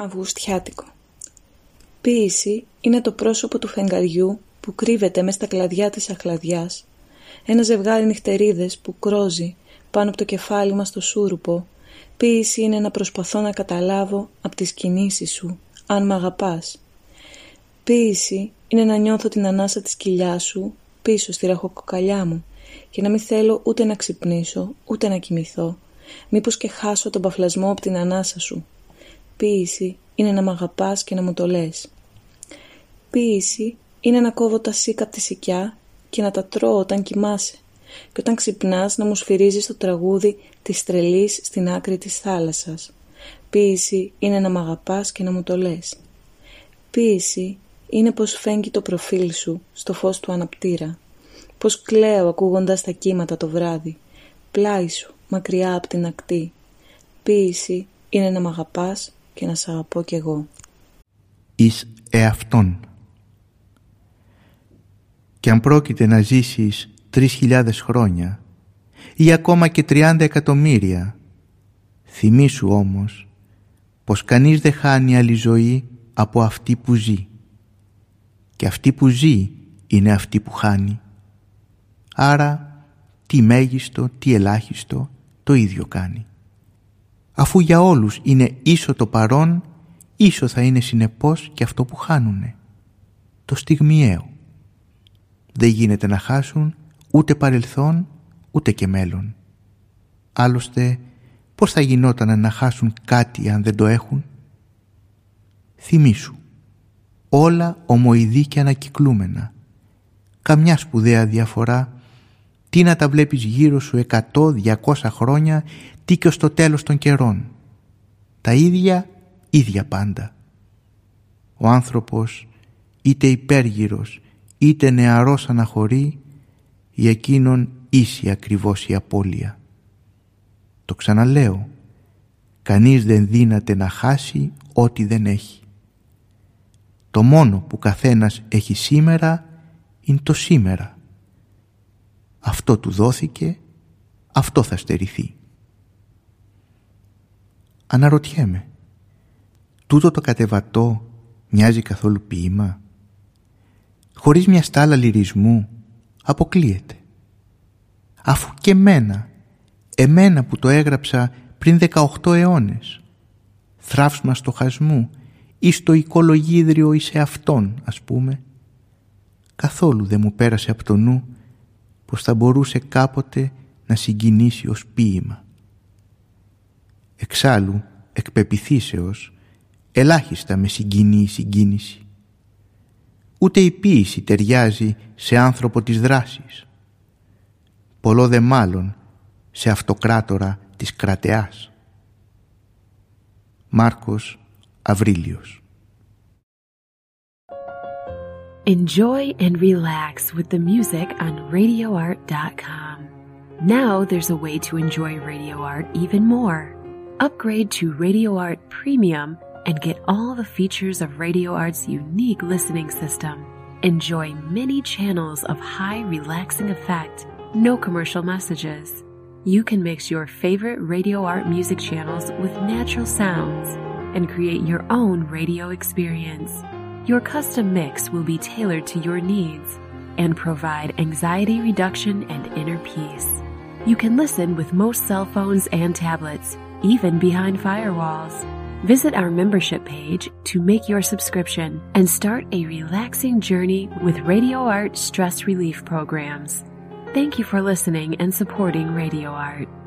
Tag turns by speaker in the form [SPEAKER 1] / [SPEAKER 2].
[SPEAKER 1] Αυγουστιάτικο. Ποίηση είναι το πρόσωπο του φεγγαριού που κρύβεται μες στα κλαδιά της αχλαδιάς, ένα ζευγάρι νυχτερίδες που κρόζει πάνω από το κεφάλι μας στο σούρουπο. Ποίηση είναι να προσπαθώ να καταλάβω από τις κινήσεις σου αν μ' αγαπάς. Ποίηση είναι να νιώθω την ανάσα της κοιλιάς σου πίσω στη ραχοκοκαλιά μου και να μην θέλω ούτε να ξυπνήσω ούτε να κοιμηθώ, μήπως και χάσω τον παφλασμό από την ανάσα σου. Ποίηση είναι να μ' αγαπάς και να μου το λες. Ποίηση είναι να κόβω τα σίκα από τη σικιά και να τα τρώω όταν κοιμάσαι και όταν ξυπνάς να μου σφυρίζεις το τραγούδι της τρελής στην άκρη της θάλασσας. Ποίηση είναι να μ' αγαπάς και να μου το λες. Ποίηση είναι πως φέγγει το προφίλ σου στο φως του αναπτήρα, πως κλαίω ακούγοντας τα κύματα το βράδυ, πλάι σου μακριά από την ακτή. Ποίηση είναι να μ' αγαπάς και να σ' αγαπώ κι εγώ.
[SPEAKER 2] Εις εαυτόν. Και αν πρόκειται να ζήσεις 3.000 χρόνια ή ακόμα και 30 εκατομμύρια, θυμήσου όμως πως κανείς δεν χάνει άλλη ζωή από αυτή που ζει και αυτή που ζει είναι αυτή που χάνει. Άρα τι μέγιστο, τι ελάχιστο, το ίδιο κάνει. Αφού για όλους είναι ίσο το παρόν, ίσο θα είναι συνεπώς και αυτό που χάνουνε, το στιγμιαίο. Δεν γίνεται να χάσουν ούτε παρελθόν ούτε και μέλλον. Άλλωστε πώς θα γινόταν να χάσουν κάτι αν δεν το έχουν? Θυμήσου, όλα ομοειδή και ανακυκλούμενα. Καμιά σπουδαία διαφορά. Τι να τα βλέπεις γύρω σου 100-200 χρόνια, τι και ως το τέλος των καιρών. Τα ίδια πάντα. Ο άνθρωπος είτε υπέργυρος είτε νεαρός αναχωρεί, για εκείνον ίση ακριβώς η απώλεια. Το ξαναλέω, κανείς δεν δύναται να χάσει ό,τι δεν έχει. Το μόνο που καθένας έχει σήμερα είναι το σήμερα. Αυτό του δόθηκε, αυτό θα στερηθεί. Αναρωτιέμαι, τούτο το κατεβατό μοιάζει καθόλου ποίημα? Χωρίς μια στάλα λυρισμού αποκλείεται. Αφού και εμένα που το έγραψα πριν 18 αιώνες, θράψμα στοχασμού ή στο οικολογίδριο ή σε αυτόν, ας πούμε, καθόλου δεν μου πέρασε από το νου πως θα μπορούσε κάποτε να συγκινήσει ως ποίημα. Εξάλλου, εκ πεποιθήσεως, ελάχιστα με συγκινεί η συγκίνηση. Ούτε η ποίηση ταιριάζει σε άνθρωπο της δράσης. Πολλό δε μάλλον σε αυτοκράτορα της κρατεάς. Μάρκος Αβρίλιος.
[SPEAKER 3] Enjoy and relax with the music on RadioArt.com. Now there's a way to enjoy Radio Art even more. Upgrade to Radio Art Premium and get all the features of Radio Art's unique listening system. Enjoy many channels of high relaxing effect, no commercial messages. You can mix your favorite Radio Art music channels with natural sounds and create your own radio experience. Your custom mix will be tailored to your needs and provide anxiety reduction and inner peace. You can listen with most cell phones and tablets, even behind firewalls. Visit our membership page to make your subscription and start a relaxing journey with Radio Art stress relief programs. Thank you for listening and supporting Radio Art.